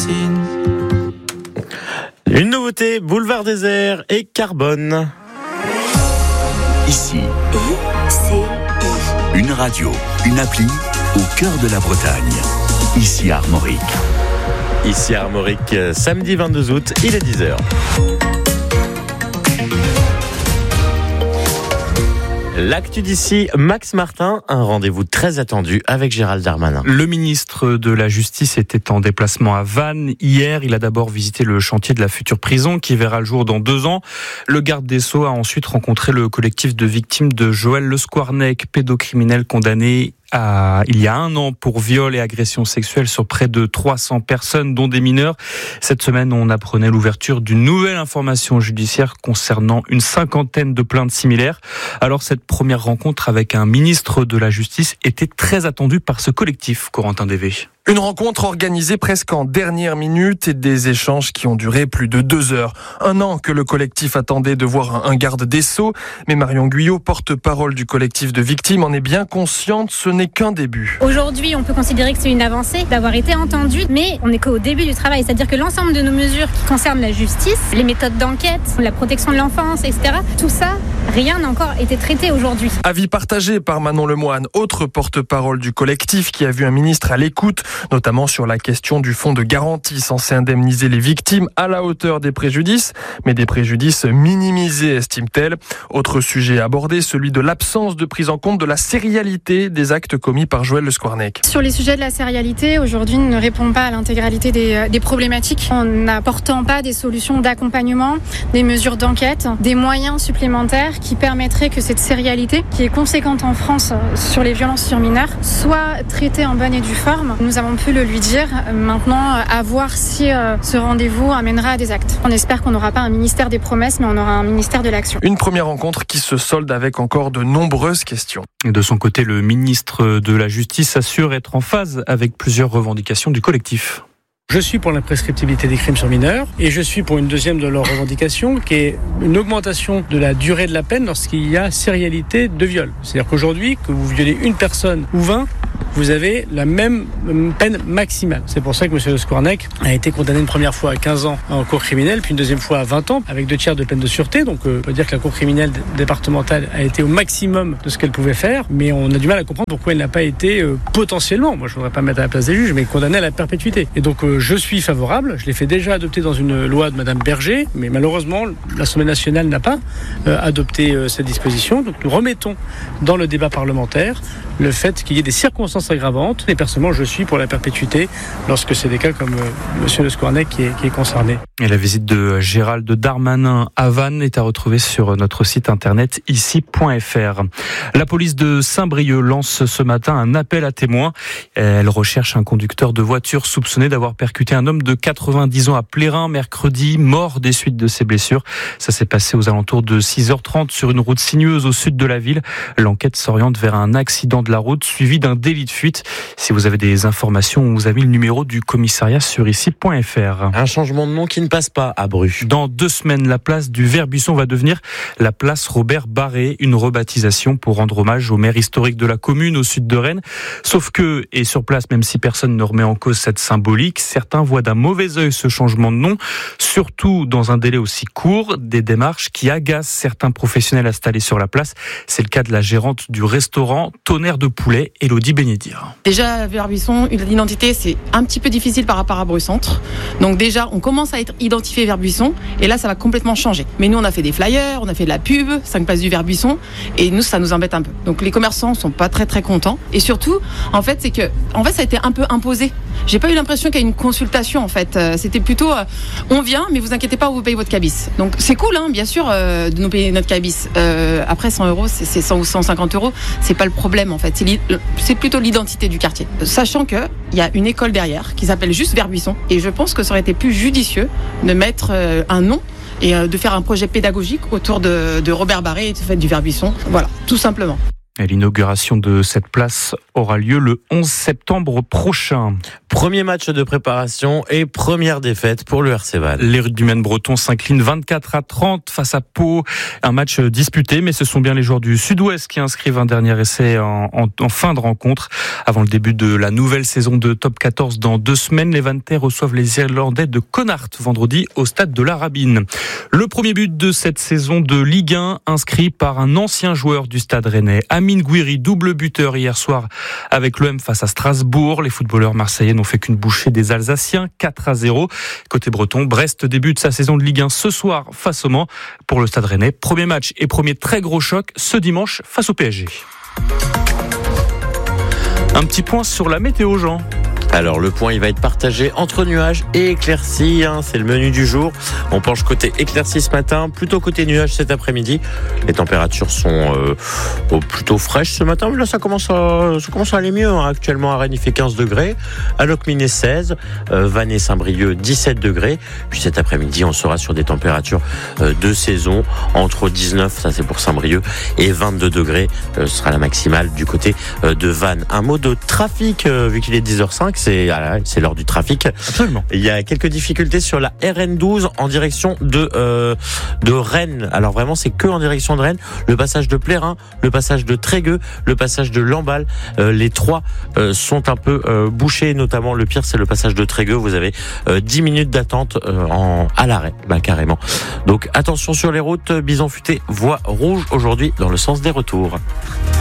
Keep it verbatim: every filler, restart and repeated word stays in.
racines. Une nouveauté, Boulevard Désert et Carbone. Ici, I C I. une radio, une appli au cœur de la Bretagne. Ici à Armorique. Ici à Armorique, samedi vingt-deux août, il est dix heures. L'actu d'ici, Max Martin, un rendez-vous très attendu avec Gérald Darmanin. Le ministre de la Justice était en déplacement à Vannes hier. Il a d'abord visité le chantier de la future prison qui verra le jour dans deux ans. Le garde des Sceaux a ensuite rencontré le collectif de victimes de Joël Le Squarnec, pédocriminel condamné À, il y a un an pour viol et agression sexuelle sur près de trois cents personnes, dont des mineurs. Cette semaine, on apprenait l'ouverture d'une nouvelle information judiciaire concernant une cinquantaine de plaintes similaires. Alors, cette première rencontre avec un ministre de la Justice était très attendue par ce collectif, Corentin Dévé. Une rencontre organisée presque en dernière minute et des échanges qui ont duré plus de deux heures. Un an que le collectif attendait de voir un garde des Sceaux, mais Marion Guyot, porte-parole du collectif de victimes, en est bien consciente, ce n'est qu'un début. Aujourd'hui, on peut considérer que c'est une avancée d'avoir été entendu, mais on n'est qu'au début du travail. C'est-à-dire que l'ensemble de nos mesures qui concernent la justice, les méthodes d'enquête, la protection de l'enfance, et cetera, tout ça, rien n'a encore été traité aujourd'hui. Avis partagé par Manon Lemoine, autre porte-parole du collectif qui a vu un ministre à l'écoute, notamment sur la question du fonds de garantie censé indemniser les victimes à la hauteur des préjudices, mais des préjudices minimisés, estime-t-elle. Autre sujet abordé, celui de l'absence de prise en compte de la sérialité des actes commis par Joël Le Squarnec. Sur les sujets de la sérialité, aujourd'hui, on ne répond pas à l'intégralité des, des problématiques en n'apportant pas des solutions d'accompagnement, des mesures d'enquête, des moyens supplémentaires qui permettraient que cette sérialité, qui est conséquente en France sur les violences sur mineurs, soit traitée en bonne et due forme. Nous avons pu le lui dire. Maintenant, à voir si euh, ce rendez-vous amènera à des actes. On espère qu'on n'aura pas un ministère des promesses, mais on aura un ministère de l'action. Une première rencontre qui se solde avec encore de nombreuses questions. De son côté, le ministre de la Justice assure être en phase avec plusieurs revendications du collectif. Je suis pour l'imprescriptibilité des crimes sur mineurs et je suis pour une deuxième de leurs revendications qui est une augmentation de la durée de la peine lorsqu'il y a sérialité de viol. C'est-à-dire qu'aujourd'hui, que vous violez une personne ou vingt, vous avez la même peine maximale. C'est pour ça que M. Le Squarnec a été condamné une première fois à quinze ans en cour criminelle, puis une deuxième fois à vingt ans, avec deux tiers de peine de sûreté. Donc euh, on peut dire que la cour criminelle départementale a été au maximum de ce qu'elle pouvait faire, mais on a du mal à comprendre pourquoi elle n'a pas été euh, potentiellement, moi je ne voudrais pas mettre à la place des juges, mais condamnée à la perpétuité. Et donc euh, je suis favorable, je l'ai fait déjà adopter dans une loi de Mme Berger, mais malheureusement l'Assemblée nationale n'a pas euh, adopté euh, cette disposition. Donc nous remettons dans le débat parlementaire le fait qu'il y ait des circonstances aggravantes. Et personnellement, je suis pour la perpétuité lorsque c'est des cas comme euh, M. Le Squarnec qui est, qui est concerné. Et la visite de Gérald Darmanin à Vannes est à retrouver sur notre site internet ici point f r. La police de Saint-Brieuc lance ce matin un appel à témoins. Elle recherche un conducteur de voiture soupçonné d'avoir percuté un homme de quatre-vingt-dix ans à Plérin mercredi, mort des suites de ses blessures. Ça s'est passé aux alentours de six heures trente sur une route sinueuse au sud de la ville. L'enquête s'oriente vers un accident de la route suivi d'un délit de fuite. Si vous avez des informations, on vous a mis le numéro du commissariat sur ici point f r. Un changement de nom qui ne passe pas à Bru. Dans deux semaines, la place du Vert-Buisson va devenir la place Robert Barré, une rebaptisation pour rendre hommage au maire historique de la commune au sud de Rennes. Sauf que, et sur place, même si personne ne remet en cause cette symbolique, certains voient d'un mauvais œil ce changement de nom, surtout dans un délai aussi court, des démarches qui agacent certains professionnels installés sur la place. C'est le cas de la gérante du restaurant Tonnerre de Poulet, Élodie Bénédir. Déjà, Vert-Buisson, l'identité, c'est un petit peu difficile par rapport à Bru-Centre. Donc déjà, on commence à être identifié Vert-Buisson, et là, ça va complètement changer. Mais nous, on a fait des flyers, on a fait de la pub, cinq places du Vert-Buisson, et nous, ça nous embête un peu. Donc les commerçants sont pas très très contents. Et surtout, en fait, c'est que, en fait, ça a été un peu imposé. J'ai pas eu l'impression qu'il y a une consultation, en fait. C'était plutôt, euh, on vient, mais vous inquiétez pas, on vous paye votre cabis. Donc c'est cool, hein, bien sûr, euh, de nous payer notre cabis. Euh, après cent euros, c'est, c'est cent ou cent cinquante euros, c'est pas le problème, en fait. C'est, c'est plutôt l'identité du quartier. Sachant que il y a une école derrière qui s'appelle juste Vert-Buisson, et je pense que ça aurait été plus judicieux de mettre euh, un nom et euh, de faire un projet pédagogique autour de, de Robert Barré et du fait du Vert-Buisson. Voilà, tout simplement. Et l'inauguration de cette place aura lieu le onze septembre prochain. Premier match de préparation et première défaite pour le R C Vannes. Les rugbymen bretons s'inclinent vingt-quatre à trente face à Pau. Un match disputé, mais ce sont bien les joueurs du Sud-Ouest qui inscrivent un dernier essai en, en, en fin de rencontre. Avant le début de la nouvelle saison de Top quatorze dans deux semaines, les Vannetais reçoivent les Irlandais de Connacht vendredi au stade de la Rabine. Le premier but de cette saison de Ligue un inscrit par un ancien joueur du Stade Rennais, Amine Gouiri, double buteur hier soir avec l'O M face à Strasbourg. Les footballeurs marseillais n'ont fait qu'une bouchée des Alsaciens, quatre à zéro. Côté breton, Brest débute sa saison de Ligue un ce soir face au Mans pour le Stade Rennais. Premier match et premier très gros choc ce dimanche face au P S G. Un petit point sur la météo, Jean. Alors le point il va être partagé entre nuages et éclaircies, hein, c'est le menu du jour. On penche côté éclaircies ce matin, plutôt côté nuages cet après-midi. Les températures sont euh, oh, plutôt fraîches ce matin, mais là ça commence à, ça commence à aller mieux. Hein. Actuellement à Rennes il fait quinze degrés, à Locminé seize, euh, Vannes et Saint-Brieuc dix-sept degrés. Puis cet après-midi on sera sur des températures euh, de saison entre dix-neuf, ça c'est pour Saint-Brieuc, et vingt-deux degrés, euh, ce sera la maximale du côté euh, de Vannes. Un mot de trafic euh, vu qu'il est dix heures cinq. C'est, c'est l'heure du trafic. Absolument. Il y a quelques difficultés sur la R N douze en direction de euh, de Rennes. Alors vraiment, c'est que en direction de Rennes. Le passage de Plérin, le passage de Trégueux, le passage de Lamballe. Euh, les trois euh, sont un peu euh, bouchés. Notamment, le pire, c'est le passage de Trégueux. Vous avez euh, dix minutes d'attente euh, en à l'arrêt, bah carrément. Donc attention sur les routes. Bison futé, voie rouge aujourd'hui dans le sens des retours.